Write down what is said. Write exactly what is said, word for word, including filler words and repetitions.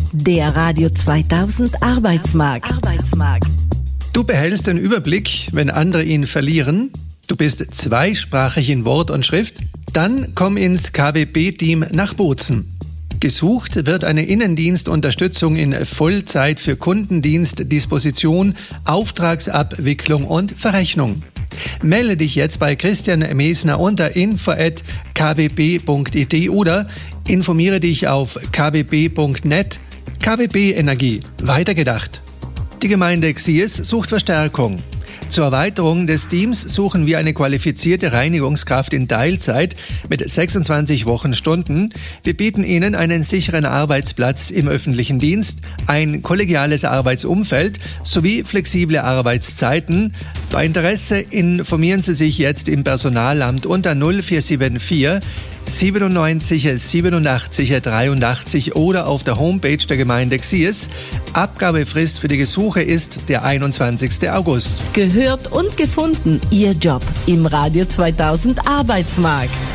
Der Radio zweitausend Arbeitsmarkt. Arbeitsmarkt. Du behältst den Überblick, wenn andere ihn verlieren. Du bist zweisprachig in Wort und Schrift. Dann komm ins K W B-Team nach Bozen. Gesucht wird eine Innendienstunterstützung in Vollzeit für Kundendienst, Disposition, Auftragsabwicklung und Verrechnung. Melde dich jetzt bei Christian Mesner unter info at k w b punkt i t oder informiere dich auf k w b punkt net. K W B Energie, weitergedacht. Die Gemeinde Xies sucht Verstärkung. Zur Erweiterung des Teams suchen wir eine qualifizierte Reinigungskraft in Teilzeit mit sechsundzwanzig Wochenstunden. Wir bieten Ihnen einen sicheren Arbeitsplatz im öffentlichen Dienst, ein kollegiales Arbeitsumfeld sowie flexible Arbeitszeiten. Bei Interesse informieren Sie sich jetzt im Personalamt unter null vier sieben vier siebenundneunzig siebenundachtzig dreiundachtzig oder auf der Homepage der Gemeinde Xies. Abgabefrist für die Gesuche ist der einundzwanzigster August. Gehört und gefunden, Ihr Job im Radio zweitausend Arbeitsmarkt.